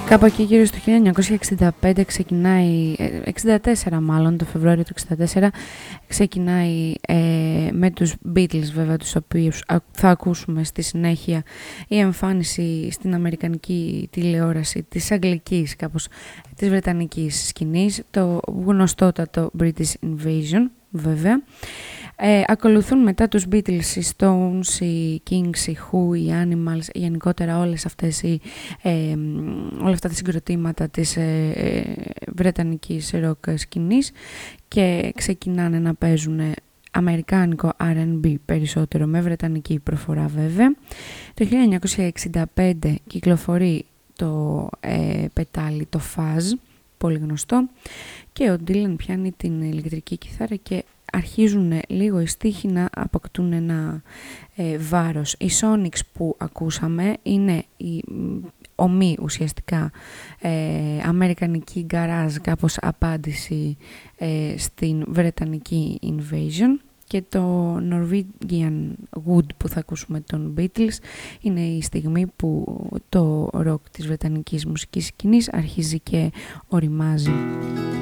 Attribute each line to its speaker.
Speaker 1: Κάπου εκεί γύρω στο 1965 ξεκινάει, 64 μάλλον, το Φεβρουάριο του 64 ξεκινάει με τους Beatles βέβαια, τους οποίους θα ακούσουμε στη συνέχεια, η εμφάνιση στην αμερικανική τηλεόραση της αγγλικής, κάπως της βρετανικής σκηνής, το γνωστότατο British Invasion βέβαια. Ακολουθούν μετά τους Beatles, οι Stones, οι Kings, οι Who, οι Animals, γενικότερα όλα αυτά τα συγκροτήματα της βρετανικής rock σκηνής και ξεκινάνε να παίζουν αμερικάνικο R&B περισσότερο με βρετανική προφορά βέβαια. Το 1965 κυκλοφορεί το πετάλι, το Fuzz, πολύ γνωστό, και ο Dylan πιάνει την ηλεκτρική κιθάρα και αρχίζουν λίγο οι στίχοι να αποκτούν ένα βάρος. Οι Sonics που ακούσαμε είναι η ομή ουσιαστικά αμερικανική garage, κάπως απάντηση στην βρετανική Invasion, και το Norwegian Wood που θα ακούσουμε των Beatles είναι η στιγμή που το rock της βρετανικής μουσικής σκηνής αρχίζει και οριμάζει.